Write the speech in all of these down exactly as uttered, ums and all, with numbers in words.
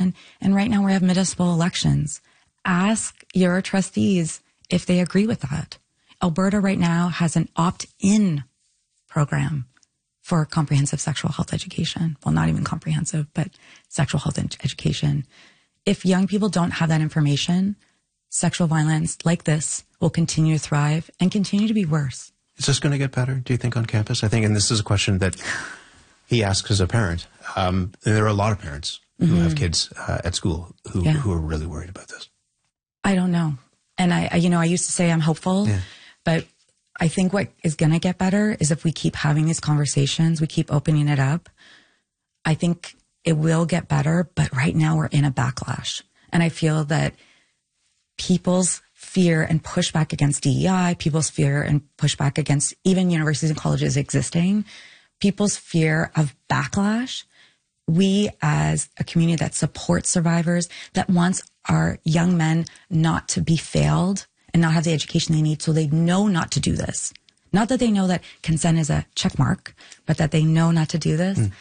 education. And right now we have municipal elections. Ask your trustees if they agree with that. Alberta right now has an opt-in program for comprehensive sexual health education. Well, not even comprehensive, but sexual health education. If young people don't have that information, sexual violence like this will continue to thrive and continue to be worse. Is this going to get better, do you think, on campus? I think, and this is a question that he asks as a parent. Um, there are a lot of parents who mm-hmm. have kids uh, at school who, yeah. who are really worried about this. I don't know. And I, I you know, I used to say I'm hopeful, yeah. but I think what is going to get better is if we keep having these conversations, we keep opening it up. I think it will get better, but right now we're in a backlash. And I feel that people's fear and pushback against D E I, people's fear and pushback against even universities and colleges existing, people's fear of backlash, we as a community that supports survivors, that wants our young men not to be failed and not have the education they need so they know not to do this. Not that they know that consent is a check mark, but that they know not to do this. Mm.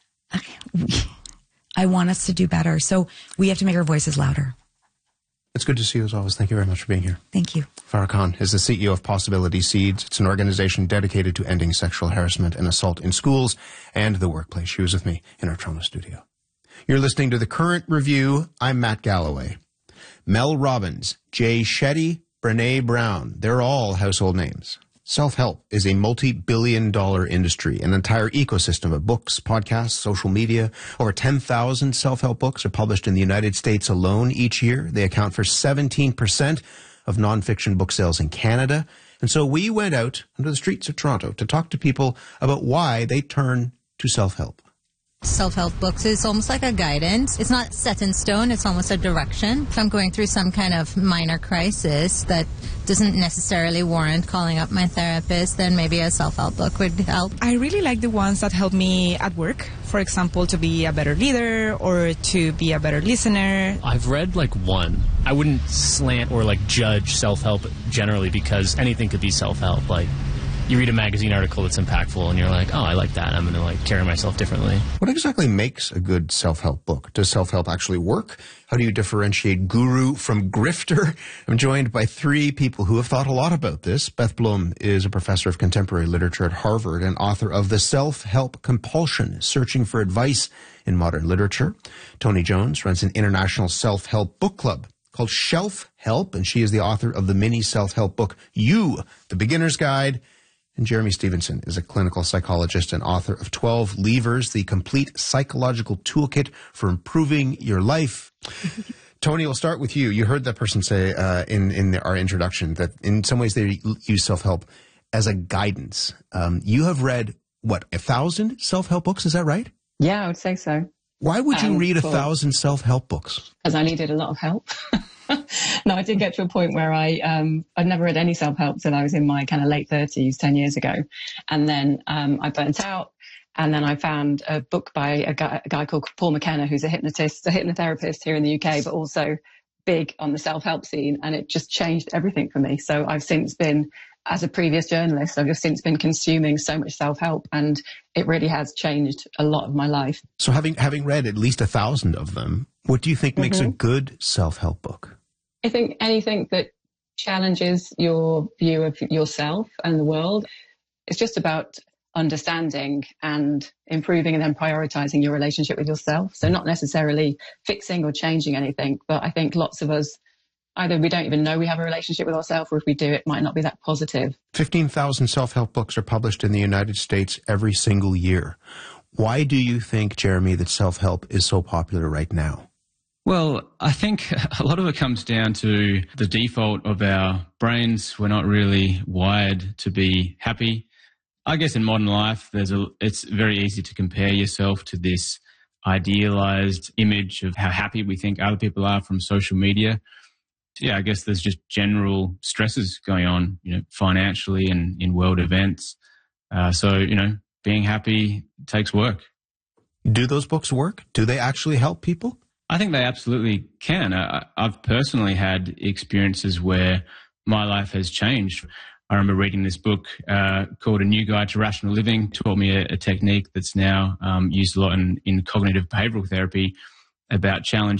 Okay. I want us to do better. So we have to make our voices louder. It's good to see you as always. Thank you very much for being here. Thank you. Farah Khan is the C E O of Possibility Seeds. It's an organization dedicated to ending sexual harassment and assault in schools and the workplace. She was with me in our Toronto studio. You're listening to The Current Review. I'm Matt Galloway. Mel Robbins, Jay Shetty, Brene Brown, they're all household names. Self-help is a multi-billion dollar industry, an entire ecosystem of books, podcasts, social media. Over ten thousand self-help books are published in the United States alone each year. They account for seventeen percent of nonfiction book sales in Canada. And so we went out into the streets of Toronto to talk to people about why they turn to self-help. Self-help books is almost like a guidance. It's not set in stone. It's almost a direction. If I'm going through some kind of minor crisis that doesn't necessarily warrant calling up my therapist, then maybe a self-help book would help. I really like the ones that help me at work. For example, to be a better leader or to be a better listener. I've read like one. I wouldn't slant or like judge self-help generally because anything could be self-help. Like, you read a magazine article that's impactful and you're like, oh, I like that. I'm going to like carry myself differently. What exactly makes a good self-help book? Does self-help actually work? How do you differentiate guru from grifter? I'm joined by three people who have thought a lot about this. Beth Blum is a professor of contemporary literature at Harvard and author of The Self-Help Compulsion, Searching for Advice in Modern Literature. Toni Jones runs an international self-help book club called Shelf Help, and she is the author of the mini self-help book, You, The Beginner's Guide. And Jeremy Stevenson is a clinical psychologist and author of twelve Levers, the complete psychological toolkit for improving your life. Toni, we'll start with you. You heard that person say uh, in, in our introduction that in some ways they use self-help as a guidance. Um, you have read, what, a thousand self-help books? Is that right? Yeah, I would say so. Why would you um, read a for, thousand self-help books? Because I needed a lot of help. No, I did get to a point where I, um, I'd never read any self-help till I was in my kind of late thirties, ten years ago. And then um, I burnt out. And then I found a book by a guy, a guy called Paul McKenna, who's a hypnotist, a hypnotherapist here in the U K, but also big on the self-help scene. And it just changed everything for me. So I've since been, as a previous journalist, I've just since been consuming so much self-help, and it really has changed a lot of my life. So having having read at least a thousand of them, what do you think mm-hmm. makes a good self-help book? I think anything that challenges your view of yourself and the world. It's just about understanding and improving and then prioritizing your relationship with yourself. So not necessarily fixing or changing anything, but I think lots of us, either we don't even know we have a relationship with ourselves, or if we do, it might not be that positive. fifteen thousand self-help books are published in the United States every single year. Why do you think, Jeremy, that self-help is so popular right now? Well, I think a lot of it comes down to the default of our brains. We're not really wired to be happy. I guess in modern life, there's a, it's very easy to compare yourself to this idealized image of how happy we think other people are from social media. Yeah, I guess there's just general stresses going on, you know, financially and in world events. Uh, so, you know, being happy takes work. Do those books work? Do they actually help people? I think they absolutely can. I, I've personally had experiences where my life has changed. I remember reading this book uh, called A New Guide to Rational Living. It taught me a, a technique that's now um, used a lot in, in cognitive behavioral therapy about challenging